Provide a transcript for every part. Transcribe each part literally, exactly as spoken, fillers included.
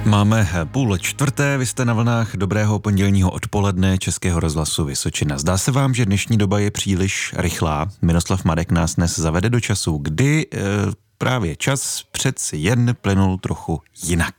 Máme půl čtvrté, vy jste na vlnách dobrého pondělního odpoledne Českého rozhlasu Vysočina. Zdá se vám, že dnešní doba je příliš rychlá? Miroslav Madek nás dnes zavede do času, kdy e, právě čas přeci jen plynul trochu jinak.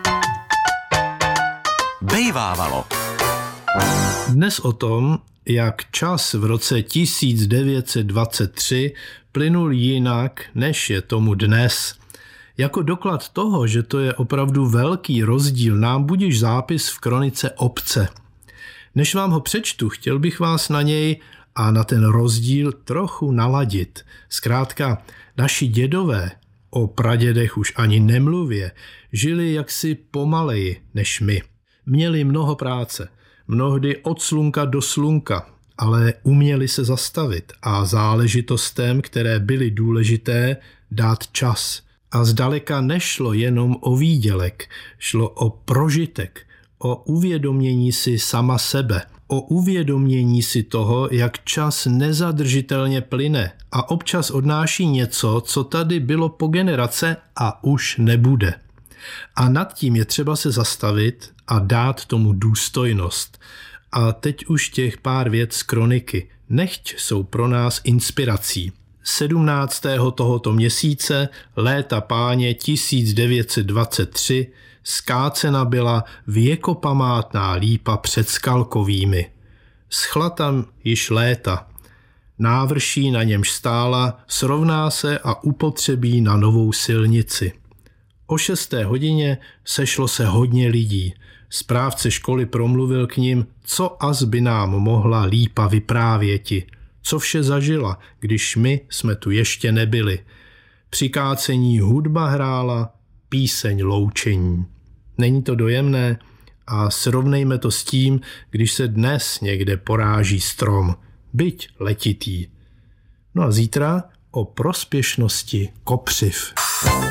Bejvávalo. Dnes o tom, jak čas v roce tisíc devět set dvacet tři plynul jinak, než je tomu dnes. Jako doklad toho, že to je opravdu velký rozdíl, nám budiž zápis v kronice obce. Než vám ho přečtu, chtěl bych vás na něj a na ten rozdíl trochu naladit. Zkrátka, naši dědové, o pradědech už ani nemluvě, žili jaksi pomaleji než my. Měli mnoho práce, mnohdy od slunka do slunka, ale uměli se zastavit a záležitostem, které byly důležité, dát čas. A zdaleka nešlo jenom o výdělek, šlo o prožitek, o uvědomění si sama sebe, o uvědomění si toho, jak čas nezadržitelně plyne a občas odnáší něco, co tady bylo po generace a už nebude. A nad tím je třeba se zastavit a dát tomu důstojnost. A teď už těch pár vět z kroniky, nechť jsou pro nás inspirací. sedmnáctého tohoto měsíce léta páně tisíc devět set dvacet tři skácena byla věkopamátná lípa před Skalkovými. Schla tam již léta. Návrší, na němž stála, srovná se a upotřebí na novou silnici. O šesté hodině sešlo se hodně lidí. Správce školy promluvil k nim, co az by nám mohla lípa vyprávěti. Co vše zažila, když my jsme tu ještě nebyli. Při kácení hudba hrála, píseň loučení. Není to dojemné? A srovnejme to s tím, když se dnes někde poráží strom, byť letitý. No a zítra o prospěšnosti kopřiv.